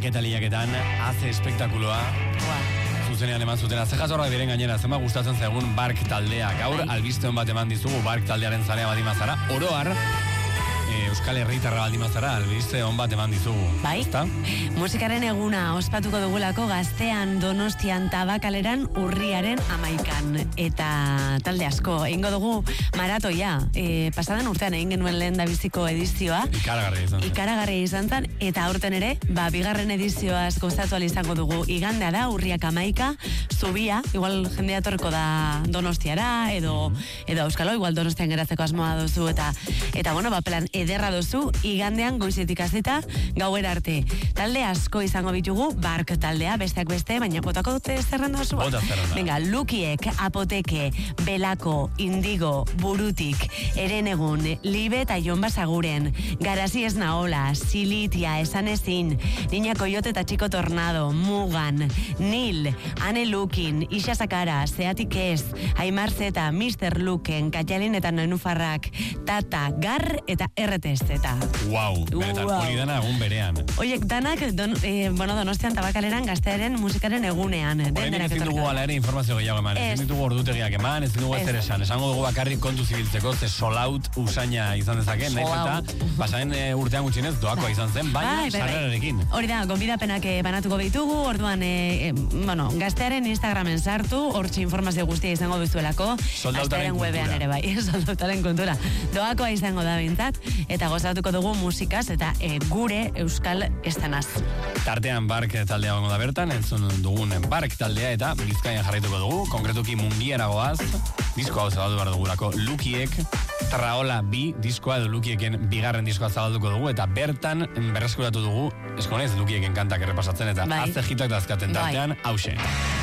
eta liaketan, haze espektakuloa. Zuzenean eman zutena. Ze jasorrak diren gainera, zema gustatzen zaigun Bark taldea. Gaur albiste hon bat eman dizugu Bark taldearen zarea badimazara. Oroar, Euskal Herritarra baldimazara, albiste hon bat eman dizugu. Bai? Ezta? Musikaren eguna ospatuko dugulako Gaztean, Donostian, Tabakaleran urriaren 11an. Eta talde asko, egingo dugu maratoia. Pasadan urtean egin genuen lehen da biziko edizioa. Ikaragarria izan zen. Eta aurten ere, bigarren edizioaz gozatu izango dugu. Igandea da, urriak 11, Zubia, igual jendea torko da Donostiara, edo Euskalo, igual Donostian geratzeko asmoa duzu, eta bueno, plan ederra duzu, igandean goizetik hasita gauera arte. Talde asko izango bitugu, Bark taldea, besteak beste, baina botako dute zerrenda oso. Venga, Lukiek, Apoteke, Belako, Indigo, Burutik, Herenegun, Libe eta Jon Basaguren, Garasi ez naola, Silitia, Esan ezin, Niña Coyote eta Chico Tornado, Mugan, Nil, Ane Lukin, Ixa Sakara, Zeatik ez, Aimar Zeta, Mr. Luken, Katjalin eta Nenufarrak, Tata, Gar eta RTZ. Wow, benetan, hori dana egun berean. Oiek danak, Donostian Tabakaleran Gaztearen musikaren egunean. Horein ezin dugu ala ere informazio gehiago eman, ezin ditugu ordutegiak eman, ezin dugu ezer esan. Esango dugu bakarrik kontu zibiltzeko, ze solaut usaina izan dezaken, nahiz eta pasaren urtean gutxinez doakoa izan zen, baina sarrerarekin. Hori da, gonbidapenak banatuko ditugu, orduan, Gaztearen Instagramen sartu, hortxe informazio guztia izango duzuelako. Soldautaren webean ere bai, soldautaren kontura. Doakoa izango da bintzat, eta gozatuko dugu musikaz, eta gure euskal estanaz. Tartean Bark taldea gongo da bertan, entzun dugun Bark taldea eta Bizkaian jarraituko dugu, konkretuki Mungiaragoaz, disko hau zabaldu behar dugulako Lukiek, Traola bi diskoa edo Lukieken bigarren diskoa zabalduko dugu, eta bertan berreskuratu dugu, eskonez Lukieken kantak errepasatzen, eta azte jitak dazkaten tartean, hause.